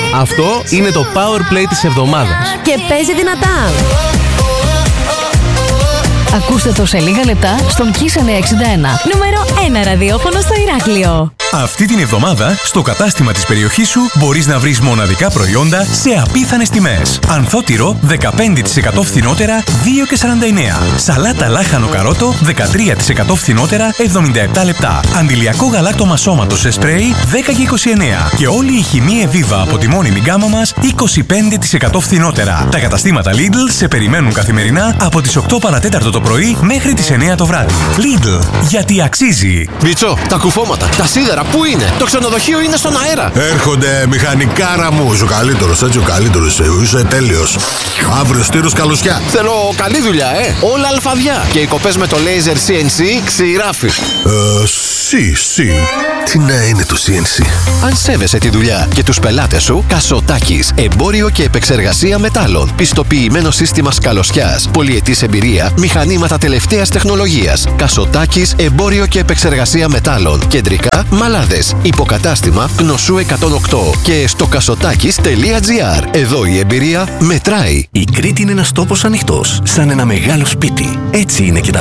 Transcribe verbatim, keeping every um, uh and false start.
Αυτό είναι το Power Play της εβδομάδας. Και παίζει δυνατά. Ακούστε το σε λίγα λεπτά στον Kiss εννιακόσια εξήντα ένα. Νούμερο ένα ραδιόφωνο στο Ηράκλειο. Αυτή την εβδομάδα, στο κατάστημα της περιοχής σου μπορείς να βρεις μοναδικά προϊόντα σε απίθανες τιμές. Ανθότυρο δεκαπέντε τοις εκατό φθηνότερα δύο και σαράντα εννέα. Σαλάτα λάχανο καρότο δεκατρία τοις εκατό φθηνότερα εβδομήντα επτά λεπτά. Αντιλιακό γαλάκτωμα σώματος σε σπρέι δέκα και είκοσι εννέα. Και όλη η χυμή Εβίβα από τη μόνιμη γκάμα μας είκοσι πέντε τοις εκατό φθηνότερα. Τα καταστήματα Lidl σε περιμένουν καθημερινά από τις οκτώ παρατέταρτο το πρωί μέχρι τις εννέα το βράδυ. Lidl, γιατί αξίζει. Μπιτσό, τα κουφώματα, τα σίδερα, πού είναι? Το ξενοδοχείο είναι στον αέρα. Έρχονται μηχανικάρα μου. Είσαι ο καλύτερος, έτσι ο καλύτερος. Είσαι τέλειος. Αύριο στήρος καλωσιά. Θέλω καλή δουλειά, ε. Όλα αλφαδιά. Και οι κοπές με το laser σι εν σι ξηράφι. Ε, σι, σι. Τι να είναι το σι εν σι? Αν σέβεσαι τη δουλειά και τους πελάτες σου, Κασοτάκης. Εμπόριο και επεξεργασία μετάλλων. Πιστοποιημένο σύστημα σκαλωσιάς. Πολυετής εμπειρία. Μηχανήματα τελευταίας τεχνολογίας. Κασοτάκης. Εμπόριο και επεξεργασία μετάλλων. Κεντρικά Μαλάδες. Υποκατάστημα Γνωσού εκατόν οκτώ. Και στο κασοτάκης τελεία τζι άρ. Εδώ η εμπειρία μετράει. Η Κρήτη είναι ένας τόπος ανοιχτός, σαν ένα μεγάλο σπίτι. Έτσι είναι και τα